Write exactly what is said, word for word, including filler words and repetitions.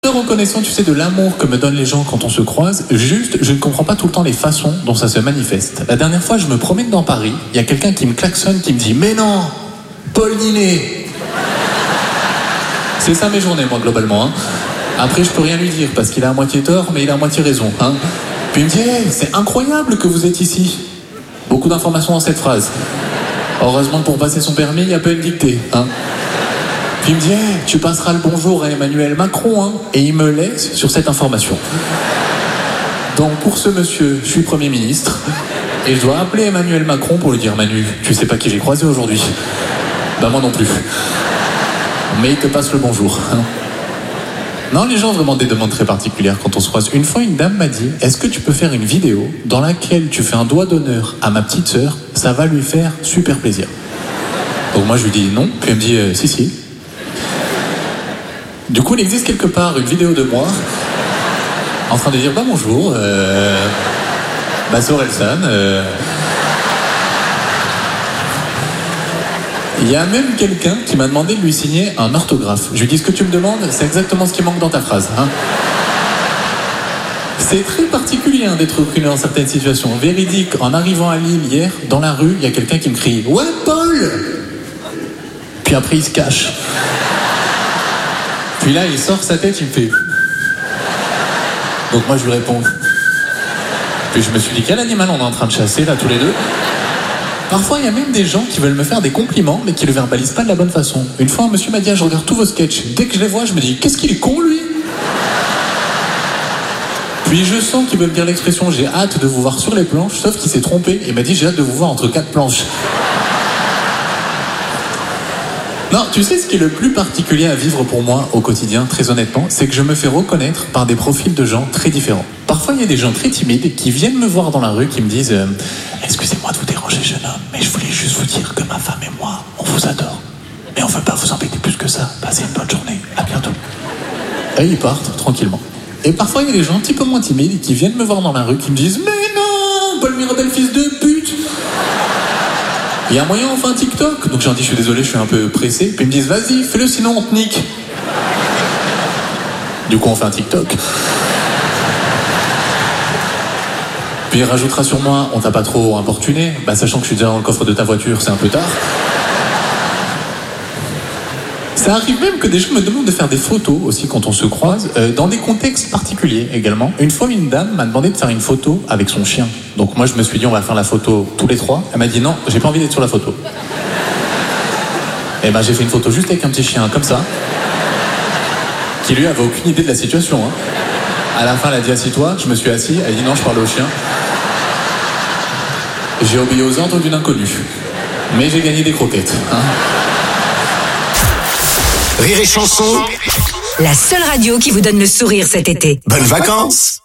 Reconnaissant, tu sais, de l'amour que me donnent les gens quand on se croise, juste, je ne comprends pas tout le temps les façons dont ça se manifeste. La dernière fois, je me promène dans Paris, il y a quelqu'un qui me klaxonne, qui me dit « Mais non, Paul Ninet !» C'est ça mes journées, moi, globalement. Hein. Après, je peux rien lui dire, parce qu'il a à moitié tort, mais il a à moitié raison. Hein. Puis il me dit hey, « C'est incroyable que vous êtes ici !» Beaucoup d'informations dans cette phrase. Heureusement, pour passer son permis, il y a peu de dictée. Hein. Puis il me dit hey, tu passeras le bonjour à Emmanuel Macron, hein. Et il me laisse sur cette information. Donc pour ce monsieur, je suis Premier ministre et je dois appeler Emmanuel Macron pour lui dire Manu, tu sais pas qui j'ai croisé aujourd'hui? Bah moi non plus. Mais il te passe le bonjour. Hein. Non, les gens ont vraiment des demandes très particulières quand on se croise. Une fois, une dame m'a dit est-ce que tu peux faire une vidéo dans laquelle tu fais un doigt d'honneur à ma petite sœur? Ça va lui faire super plaisir. Donc moi je lui dis non, puis elle me dit euh, si si. Du coup, il existe quelque part une vidéo de moi en train de dire bah bonjour, euh, bah Sorelsan. Euh... Il y a même quelqu'un qui m'a demandé de lui signer un orthographe. Je lui dis ce que tu me demandes, c'est exactement ce qui manque dans ta phrase. Hein. C'est très particulier hein, d'être reconnu dans certaines situations. Véridique, en arrivant à Lille hier, dans la rue, il y a quelqu'un qui me crie ouais Paul. Puis après il se cache. Puis là, il sort sa tête, il me fait... Donc moi, je lui réponds... Puis je me suis dit, quel animal on est en train de chasser, là, tous les deux? Parfois, il y a même des gens qui veulent me faire des compliments, mais qui le verbalisent pas de la bonne façon. Une fois, un monsieur m'a dit, ah, je regarde tous vos sketchs. Dès que je les vois, je me dis, qu'est-ce qu'il est con, lui? Puis je sens qu'il veut me dire l'expression, j'ai hâte de vous voir sur les planches, sauf qu'il s'est trompé, et m'a dit, j'ai hâte de vous voir entre quatre planches. Non, tu sais ce qui est le plus particulier à vivre pour moi au quotidien, très honnêtement, c'est que je me fais reconnaître par des profils de gens très différents. Parfois, il y a des gens très timides qui viennent me voir dans la rue, qui me disent euh, « Excusez-moi de vous déranger, jeune homme, mais je voulais juste vous dire que ma femme et moi, on vous adore. Mais on ne veut pas vous embêter plus que ça. Passez une bonne journée. À bientôt. » Et ils partent tranquillement. Et parfois, il y a des gens un petit peu moins timides qui viennent me voir dans la rue, qui me disent « Mais non, Paul Mirabel, fils de pute !» Il y a un moyen, on fait un TikTok. Donc j'ai dit, je suis désolé, je suis un peu pressé. Puis ils me disent, vas-y, fais-le, sinon on te nique. Du coup, on fait un TikTok. Puis il rajoutera sur moi, on t'a pas trop importuné. Bah, sachant que je suis déjà dans le coffre de ta voiture, c'est un peu tard. Ça arrive même que des gens me demandent de faire des photos aussi quand on se croise, euh, dans des contextes particuliers également. Une fois, une dame m'a demandé de faire une photo avec son chien. Donc moi, je me suis dit, on va faire la photo tous les trois. Elle m'a dit, non, j'ai pas envie d'être sur la photo. Et ben, j'ai fait une photo juste avec un petit chien, comme ça, qui lui avait aucune idée de la situation. Hein. À la fin, elle a dit, assis-toi. Je me suis assis. Elle a dit, non, je parle au chien. J'ai obéi aux ordres d'une inconnue. Mais j'ai gagné des croquettes. Hein. Rire et Chanson, la seule radio qui vous donne le sourire cet été. Bonnes vacances!